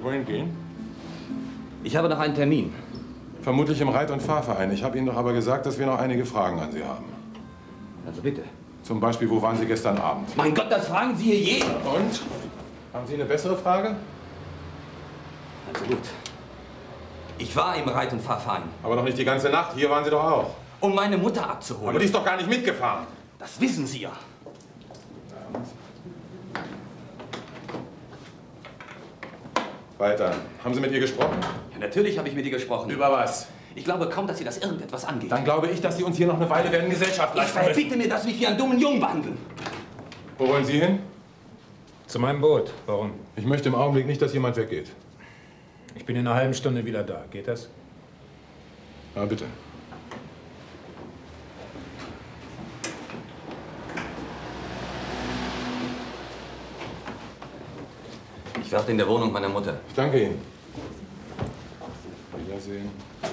wollen gehen? Ich habe noch einen Termin. Vermutlich im Reit- und Fahrverein. Ich habe Ihnen doch aber gesagt, dass wir noch einige Fragen an Sie haben. Also bitte. Zum Beispiel, wo waren Sie gestern Abend? Mein Gott, das fragen Sie hier jeden. Und? Haben Sie eine bessere Frage? Also gut. Ich war im Reit- und Fahrverein. Aber doch nicht die ganze Nacht. Hier waren Sie doch auch. Um meine Mutter abzuholen. Aber die ist doch gar nicht mitgefahren. Das wissen Sie ja. Weiter. Haben Sie mit ihr gesprochen? Ja, natürlich habe ich mit ihr gesprochen. Über was? Ich glaube kaum, dass Sie das irgendetwas angeht. Dann glaube ich, dass Sie uns hier noch eine Weile werden Gesellschaft Ich leisten müssen. verbitte mir, dass Sie mich wie einen dummen Jungen behandeln. Wo wollen Sie hin? Zu meinem Boot. Warum? Ich möchte im Augenblick nicht, dass jemand weggeht. Ich bin in einer halben Stunde wieder da. Geht das? Ja, bitte. Ich warte in der Wohnung meiner Mutter. Ich danke Ihnen. Wiedersehen.